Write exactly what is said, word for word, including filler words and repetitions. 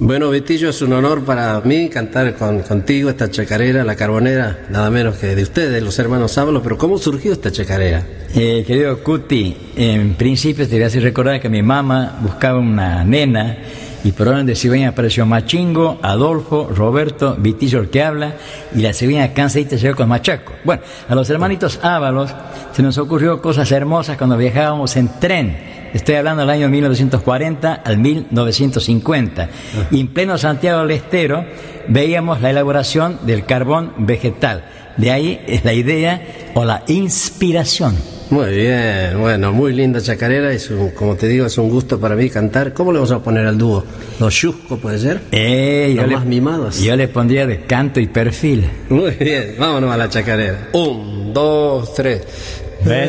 Bueno, Vitillo, es un honor para mí cantar con, contigo esta chacarera, La Carbonera, nada menos que de ustedes, los hermanos Ábalos. Pero ¿cómo surgió esta chacarera? Eh, querido Cuti, en principio te voy a hacer recordar que mi mamá buscaba una nena y por orden de cigüeña apareció Machingo, Adolfo, Roberto, Vitillo el que habla, y la cigüeña cansadita llegó con Machaco. Bueno, a los hermanitos Ábalos se nos ocurrió cosas hermosas cuando viajábamos en tren. Estoy hablando del año mil novecientos cuarenta al mil novecientos cincuenta. Y en pleno Santiago del Estero veíamos la elaboración del carbón vegetal. De ahí es la idea o la inspiración. Muy bien, bueno, muy linda chacarera. Es un, como te digo, es un gusto para mí cantar. ¿Cómo le vamos a poner al dúo? ¿Los Chusco puede ser? Eh, Los yo más le, mimados. Yo le pondría de canto y perfil. Muy bien, vámonos a la chacarera. Un, dos, tres.